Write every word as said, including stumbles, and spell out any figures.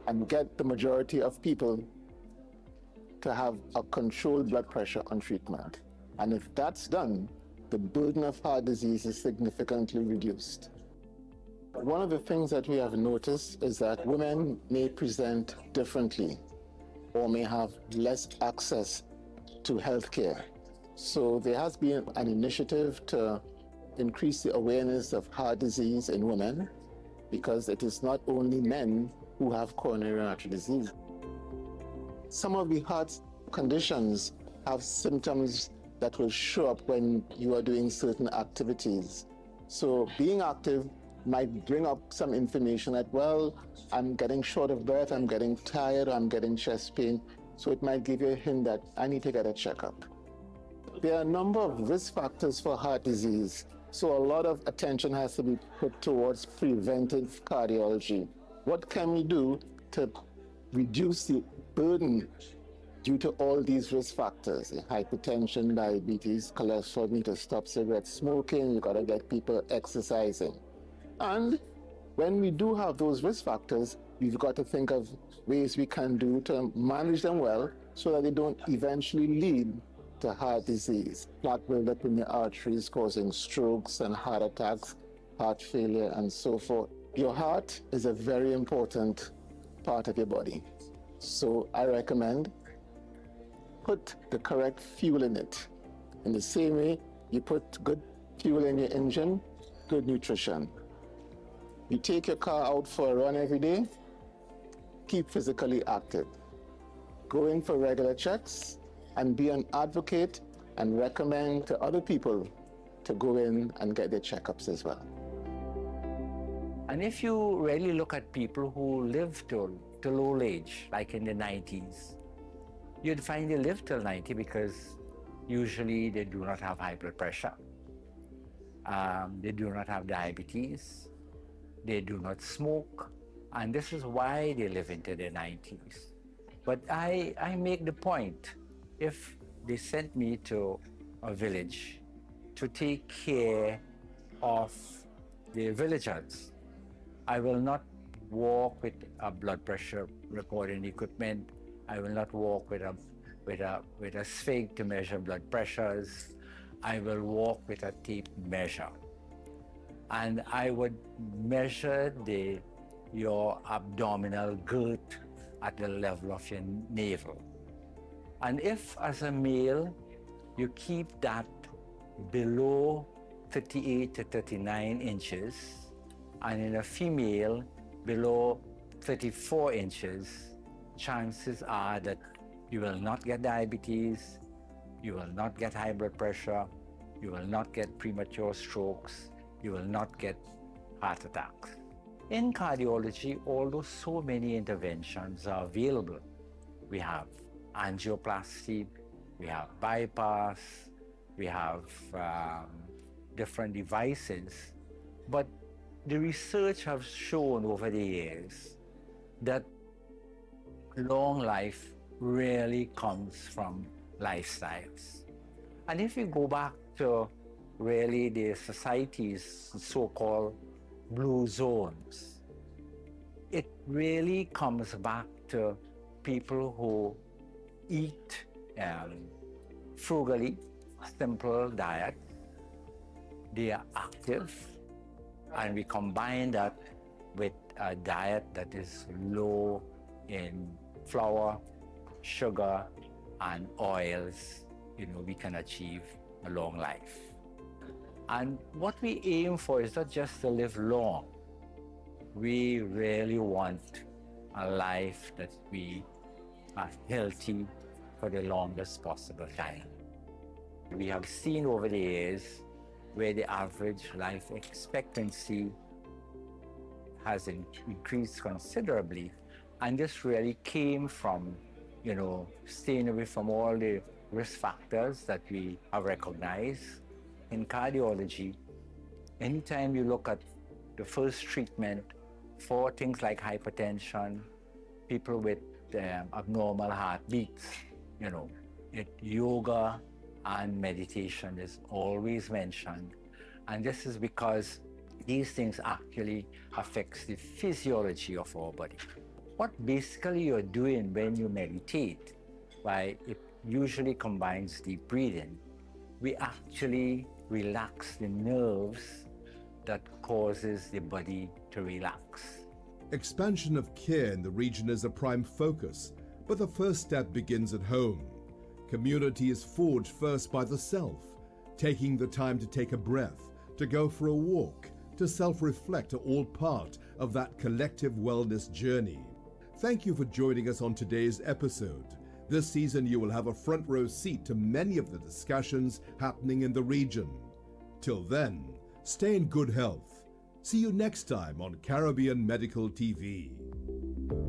and get the majority of people to have a controlled blood pressure on treatment. And if that's done, the burden of heart disease is significantly reduced. One of the things that we have noticed is that women may present differently or may have less access to health care. So there has been an initiative to increase the awareness of heart disease in women, because it is not only men who have coronary artery disease. Some of the heart conditions have symptoms that will show up when you are doing certain activities. So being active might bring up some information that, well, I'm getting short of breath, I'm getting tired, I'm getting chest pain. So it might give you a hint that I need to get a checkup. There are a number of risk factors for heart disease. So a lot of attention has to be put towards preventive cardiology. What can we do to reduce the burden due to all these risk factors? Hypertension, diabetes, cholesterol, we need to stop cigarette smoking, you gotta get people exercising. And when we do have those risk factors, we've got to think of ways we can do to manage them well so that they don't eventually lead to heart disease. Plaque buildup in the arteries causing strokes and heart attacks, heart failure, and so forth. Your heart is a very important part of your body. So I recommend put the correct fuel in it. In the same way, you put good fuel in your engine, good nutrition. You take your car out for a run every day, keep physically active. Go in for regular checks and be an advocate and recommend to other people to go in and get their checkups as well. And if you really look at people who live to, to old age, like in the nineties, you'd find they live till ninety because usually they do not have high blood pressure, um, they do not have diabetes, they do not smoke, and this is why they live into their nineties. But I, I make the point, if they sent me to a village to take care of the villagers, I will not walk with a blood pressure recording equipment. I will not walk with a with a with a sphinx to measure blood pressures. I will walk with a tape measure, and I would measure the your abdominal girth at the level of your navel. And if, as a male, you keep that below thirty-eight to thirty-nine inches, and in a female, below thirty-four inches, chances are that you will not get diabetes, you will not get high blood pressure, you will not get premature strokes, you will not get heart attacks. In cardiology, although so many interventions are available, we have angioplasty, we have bypass, we have um, different devices, but the research has shown over the years that long life really comes from lifestyles. And if you go back to really the society's so-called blue zones, it really comes back to people who eat um, frugally, simple diet, they are active, and we combine that with a diet that is low in flour, sugar, and oils, you know, we can achieve a long life. And what we aim for is not just to live long. We really want a life that we are healthy for the longest possible time. We have seen over the years where the average life expectancy has increased considerably, and this really came from, you know, staying away from all the risk factors that we have recognized. In cardiology, anytime you look at the first treatment for things like hypertension, people with um, abnormal heartbeats, you know, it, yoga and meditation is always mentioned. And this is because these things actually affects the physiology of our body. what basically you're doing when you meditate, why it usually combines deep breathing, we actually relax the nerves that causes the body to relax. Expansion of care in the region is a prime focus, but the first step begins at home. Community is forged first by the self, taking the time to take a breath, to go for a walk, to self-reflect are all part of that collective wellness journey. Thank you for joining us on today's episode. This season you will have a front row seat to many of the discussions happening in the region. Till then, stay in good health. See you next time on Caribbean Medical T V.